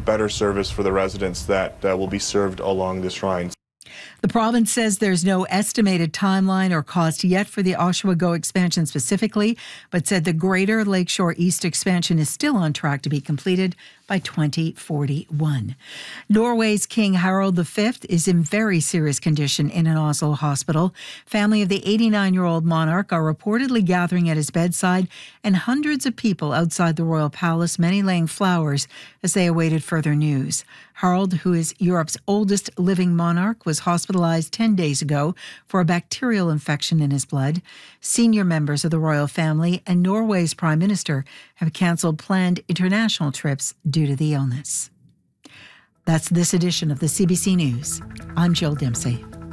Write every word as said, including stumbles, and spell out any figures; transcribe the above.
better service for the residents that uh, will be served along this shrine. The province says there's no estimated timeline or cost yet for the Oshawa Go expansion specifically, but said the Greater Lakeshore East expansion is still on track to be completed by twenty forty-one. Norway's King Harald the Fifth is in very serious condition in an Oslo hospital. Family of the eighty-nine-year-old monarch are reportedly gathering at his bedside, and hundreds of people outside the royal palace, many laying flowers as they awaited further news. Harald, who is Europe's oldest living monarch, was hospitalized ten days ago for a bacterial infection in his blood. Senior members of the royal family and Norway's prime minister have cancelled planned international trips due to the illness. That's this edition of the C B C News. I'm Jill Dempsey.